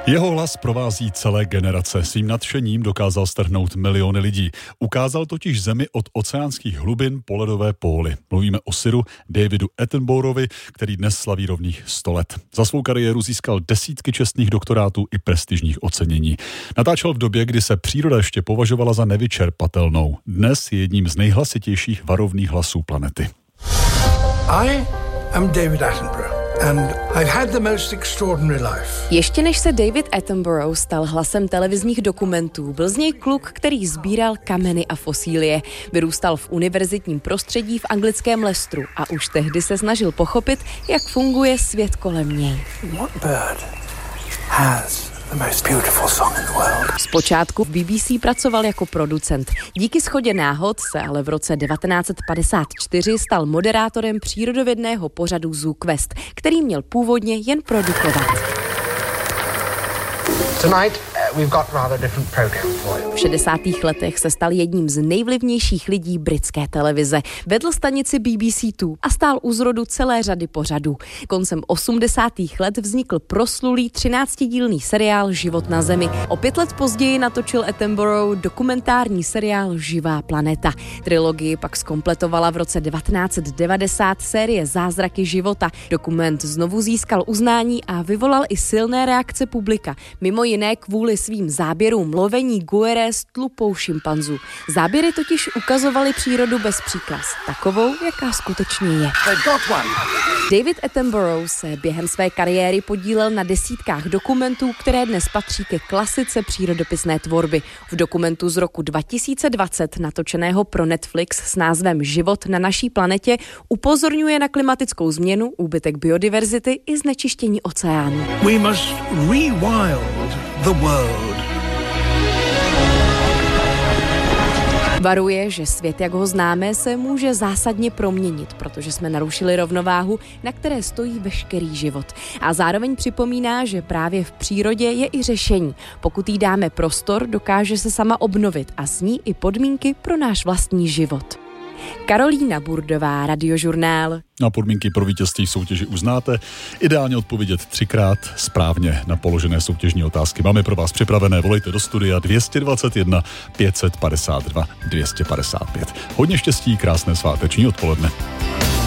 Jeho hlas provází celé generace. Svým nadšením dokázal strhnout miliony lidí. Ukázal totiž zemi od oceánských hlubin po ledové póly. Mluvíme o Siru Davidu Attenboroughovi, který dnes slaví rovných 100 let. Za svou kariéru získal desítky čestných doktorátů i prestižních ocenění. Natáčel v době, kdy se příroda ještě považovala za nevyčerpatelnou. Dnes je jedním z nejhlasitějších varovných hlasů planety. I am David Attenborough. And I've had the most extraordinary life. Ještě než se David Attenborough stal hlasem televizních dokumentů, byl z něj kluk, který sbíral kameny a fosílie. Vyrůstal v univerzitním prostředí v anglickém Leicesteru a už tehdy se snažil pochopit, jak funguje svět kolem něj. What bird has the most beautiful song in the world? Zpočátku v BBC pracoval jako producent. Díky shodě náhod se ale v roce 1954 stal moderátorem přírodovědného pořadu Zoo Quest, který měl původně jen produkovat. Tonight we've got rather different program for you. V 60. letech se stal jedním z nejvlivnějších lidí britské televize. Vedl stanici BBC2 a stál u zrodu celé řady pořadů. Koncem 80. let vznikl proslulý 13dílný seriál Život na Zemi. O 5 let později natočil Attenborough dokumentární seriál Živá planeta. Trilogii pak zkompletovala v roce 1990 série Zázraky života. Dokument znovu získal uznání a vyvolal i silné reakce publika. Mimo jiné kvůli svým záběrům lovení guere s tlupou šimpanzů. Záběry totiž ukazovaly přírodu bez příkras, takovou, jaká skutečně je. David Attenborough se během své kariéry podílel na desítkách dokumentů, které dnes patří ke klasice přírodopisné tvorby. V dokumentu z roku 2020, natočeného pro Netflix s názvem Život na naší planetě, upozorňuje na klimatickou změnu, úbytek biodiverzity i znečištění oceánů. We must rewild the world. Varuje, že svět, jak ho známe, se může zásadně proměnit, protože jsme narušili rovnováhu, na které stojí veškerý život. A zároveň připomíná, že právě v přírodě je i řešení. Pokud jí dáme prostor, dokáže se sama obnovit a s ní i podmínky pro náš vlastní život. Karolína Burdová, Radiožurnál. Na podmínky pro vítězství soutěži uznáte. Ideálně odpovědět 3krát správně na položené soutěžní otázky. Máme pro vás připravené, volejte do studia 221 552 255. Hodně štěstí, krásné sváteční odpoledne.